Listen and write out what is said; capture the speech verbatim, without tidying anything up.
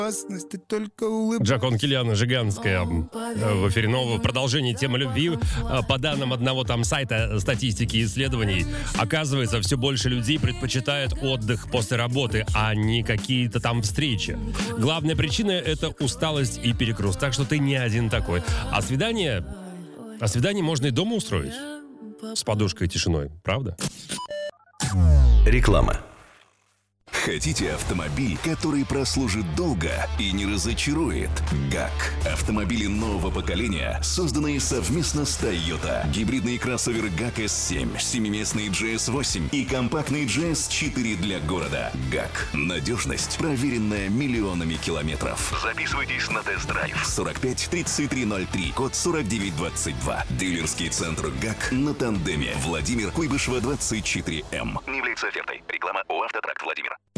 Ты только улыб... Джакон Киллиан, Жиганская в эфире нового продолжения темы любви. По данным одного там сайта статистики и исследований, оказывается, все больше людей предпочитают отдых после работы, а не какие-то там встречи. Главная причина — это усталость и перегруз, так что ты не один такой. А свидание... А свидание можно и дома устроить. С подушкой и тишиной, правда? Реклама. Хотите автомобиль, который прослужит долго и не разочарует? ГАК. Автомобили нового поколения, созданные совместно с Toyota. Гибридный кроссовер ГАК эс семь, семиместный джи эс восемь и компактный джи эс четыре для города. ГАК. Надежность, проверенная миллионами километров. Записывайтесь на тест-драйв. сорок пять тридцать три ноль три, код сорок девять двадцать два. Дилерский центр ГАК на Тандеме. Владимир Куйбышева, двадцать четыре эм. Не является офертой. Реклама у Автотракт Владимир.